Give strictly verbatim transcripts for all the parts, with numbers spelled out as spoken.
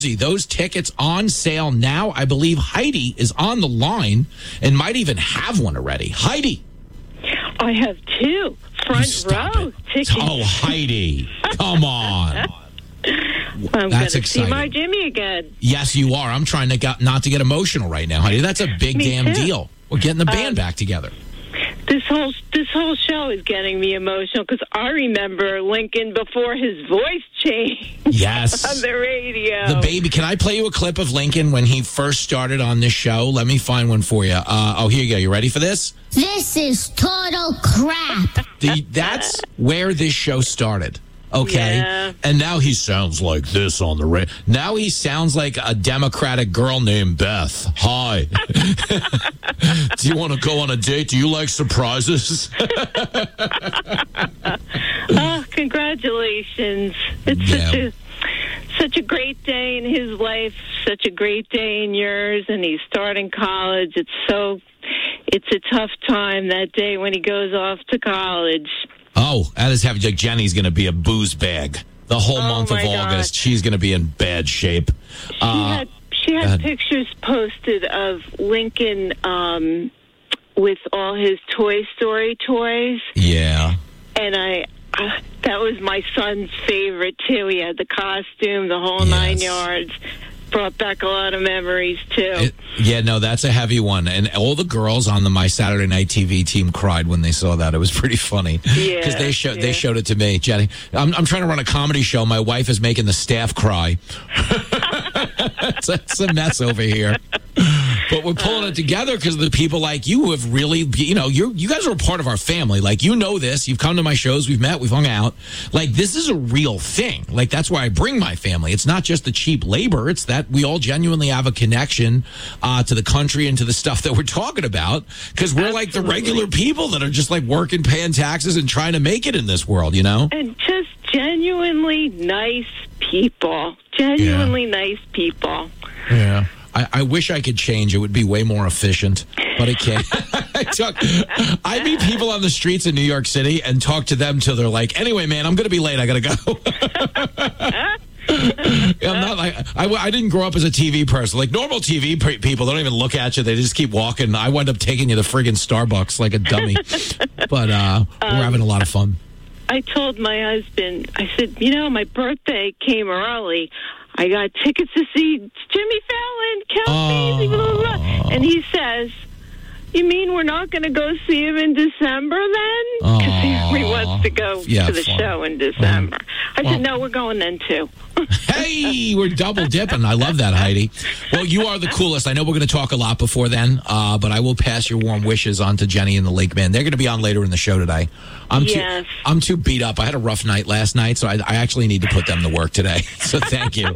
Those tickets on sale now. I believe Heidi is on the line and might even have one already. Heidi. I have two front row it. tickets. Oh, Heidi. Come on. I'm going to see my Jimmy again. Yes, you are. I'm trying to get, not to get emotional right now, Heidi. That's a big Me damn too. deal. We're getting the band Um, back together. This whole this whole show is getting me emotional because I remember Lincoln before his voice changed. Yes. On the radio. The baby. Can I play you a clip of Lincoln when he first started on this show? Let me find one for you. Uh, oh, here you go. You ready for this? This is total crap. The, that's where this show started. Okay. Yeah. And now he sounds like this on the radio. Now he sounds like a Democratic girl named Beth. Hi. Do you want to go on a date? Do you like surprises? Oh, congratulations. It's Yeah. such a such a great day in his life, such a great day in yours, and he's starting college. It's so it's a tough time that day when he goes off to college. Oh, that is heavy. Like Jenny's going to be a booze bag the whole Oh, month of my August. God. She's going to be in bad shape. She Uh, had she had ahead. pictures posted of Lincoln um, with all his Toy Story toys, yeah. and I uh, that was my son's favorite too. He had the costume, the whole Yes. nine yards. Brought back a lot of memories too. It, yeah, no, that's a heavy one. And all the girls on the My Saturday Night T V team cried when they saw that. It was pretty funny. Yeah, Because they, show, yeah. they showed it to me. Jenny, I'm, I'm trying to run a comedy show. My wife is making the staff cry. it's, a, it's a mess over here. But we're pulling it together because of the people like you who have really, you know, you you guys are a part of our family. Like, you know this. You've come to my shows. We've met. We've hung out. Like, this is a real thing. Like, that's why I bring my family. It's not just the cheap labor. It's that we all genuinely have a connection uh, to the country and to the stuff that we're talking about because we're like the regular people that are just like working, paying taxes and trying to make it in this world, you know? And just genuinely nice people. Genuinely nice people. Yeah. I, I wish I could change. It would be way more efficient, but I can't. I, talk, I meet people on the streets in New York City and talk to them till they're like, anyway, man, I'm going to be late. I got to go. I'm not like I, I didn't grow up as a T V person. Like normal T V pre- people, they don't even look at you. They just keep walking. I wind up taking you to friggin' Starbucks like a dummy. But uh, we're Um, having a lot of fun. I told my husband, I said, you know, my birthday came early. I got tickets to see Jimmy Fallon, Count Basie, blah, blah, blah. And he says, you mean we're not going to go see him in December then? Because he, he wants to go Yeah, to the fun. show in December. I Well- said, no, we're going then too. Hey, we're double dipping. I love that, Heidi. Well, you are the coolest. I know we're going to talk a lot before then, uh, but I will pass your warm wishes on to Jenny and the Lake Band. They're going to be on later in the show today. I'm Yes. too, I'm too beat up. I had a rough night last night, so I, I actually need to put them to work today. So thank you.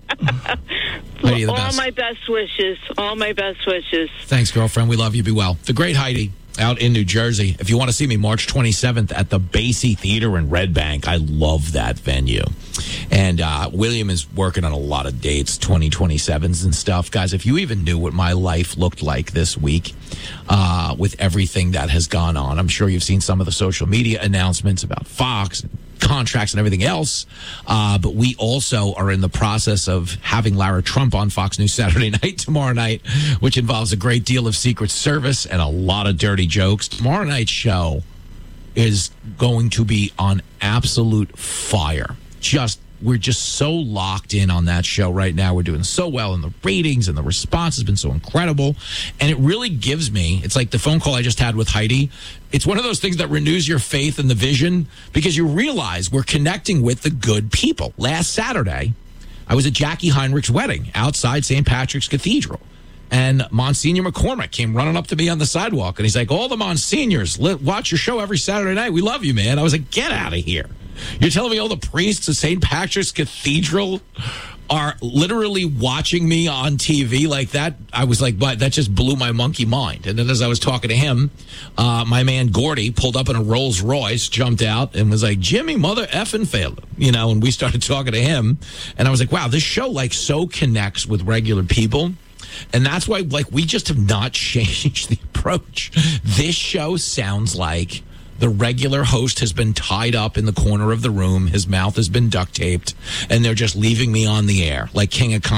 Heidi, the All best. my best wishes. All my best wishes. Thanks, girlfriend. We love you. Be well. The great Heidi out in New Jersey. If you want to see me, March twenty-seventh at the Basie Theater in Red Bank. I love that venue. And uh, William is working on a lot of dates, twenty twenty-sevens and stuff. Guys, if you even knew what my life looked like this week uh, with everything that has gone on, I'm sure you've seen some of the social media announcements about Fox and contracts and everything else. Uh, but we also are in the process of having Lara Trump on Fox News Saturday night tomorrow night, which involves a great deal of Secret Service and a lot of dirty jokes. Tomorrow night's show is going to be on absolute fire. Just we're just so locked in on that show right now. We're doing so well in the ratings and the response has been so incredible. And it really gives me, it's like the phone call I just had with Heidi. It's one of those things that renews your faith in the vision because you realize we're connecting with the good people. Last Saturday, I was at Jackie Heinrich's wedding outside Saint Patrick's Cathedral. And Monsignor McCormick came running up to me on the sidewalk. And he's like, all the Monsignors, let, watch your show every Saturday night. We love you, man. I was like, get out of here. You're telling me all the priests of Saint Patrick's Cathedral are literally watching me on T V like that? I was like, but that just blew my monkey mind. And then as I was talking to him, uh, my man Gordy pulled up in a Rolls Royce, jumped out and was like, Jimmy, mother effing failed. You know, and we started talking to him. And I was like, wow, this show like so connects with regular people. And that's why, like, we just have not changed the approach. This show sounds like The regular host has been tied up in the corner of the room. His mouth has been duct taped, and they're just leaving me on the air like King of